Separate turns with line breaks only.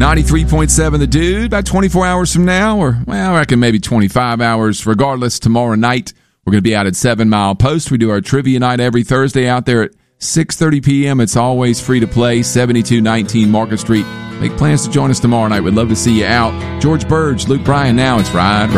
93.7 The Dude, about 24 hours from now, or, well, I reckon maybe 25 hours. Regardless, tomorrow night, we're going to be out at 7 Mile Post. We do our trivia night every Thursday out there at 6:30 p.m. It's always free to play, 7219 Market Street. Make plans to join us tomorrow night. We'd love to see you out. George Burge, Luke Bryan, now it's Ride.